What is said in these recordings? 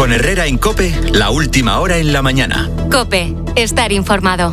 Con Herrera en COPE, la última hora en la mañana. COPE, estar informado.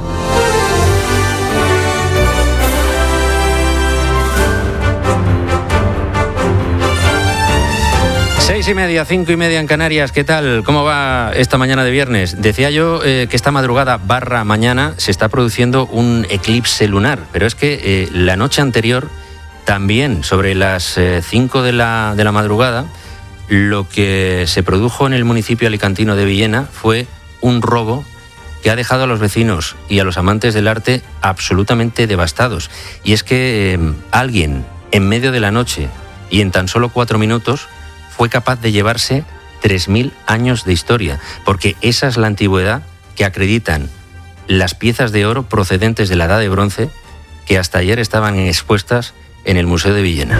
Seis y media, 5 y media en Canarias. ¿Qué tal? ¿Cómo va esta mañana de viernes? Decía yo que esta madrugada / mañana se está produciendo un eclipse lunar, pero es que la noche anterior, también sobre las 5 de la madrugada, lo que se produjo en el municipio alicantino de Villena fue un robo que ha dejado a los vecinos y a los amantes del arte absolutamente devastados. Y es que alguien en medio de la noche y en tan solo 4 minutos fue capaz de llevarse 3.000 años de historia, porque esa es la antigüedad que acreditan las piezas de oro procedentes de la Edad de Bronce que hasta ayer estaban expuestas en el Museo de Villena.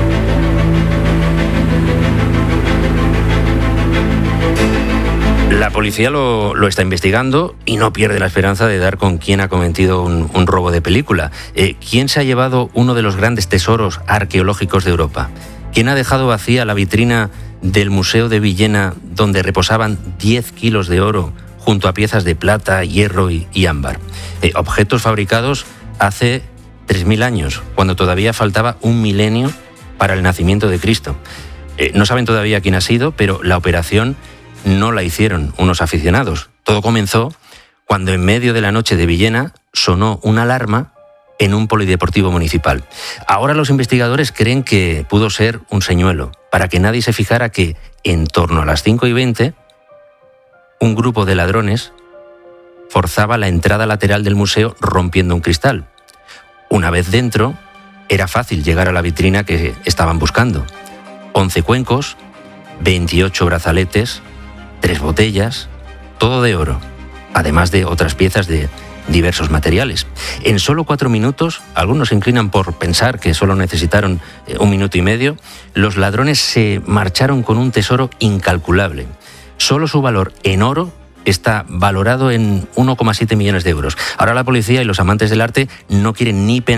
La policía lo está investigando y no pierde la esperanza de dar con quién ha cometido un robo de película. ¿Quién se ha llevado uno de los grandes tesoros arqueológicos de Europa? ¿Quién ha dejado vacía la vitrina del Museo de Villena, donde reposaban 10 kilos de oro junto a piezas de plata, hierro y ámbar? Objetos fabricados hace 3.000 años, cuando todavía faltaba un milenio para el nacimiento de Cristo. No saben todavía quién ha sido, pero la operación no la hicieron unos aficionados. Todo comenzó cuando en medio de la noche de Villena sonó una alarma en un polideportivo municipal. Ahora los investigadores creen que pudo ser un señuelo, para que nadie se fijara que en torno a las 5:20 un grupo de ladrones forzaba la entrada lateral del museo rompiendo un cristal. Una vez dentro, era fácil llegar a la vitrina que estaban buscando. 11 cuencos, 28 brazaletes, 3 botellas, todo de oro, además de otras piezas de diversos materiales. En solo 4 minutos, algunos se inclinan por pensar que solo necesitaron 1 minuto y medio, los ladrones se marcharon con un tesoro incalculable. Solo su valor en oro está valorado en 1,7 millones de euros. Ahora la policía y los amantes del arte no quieren ni pensar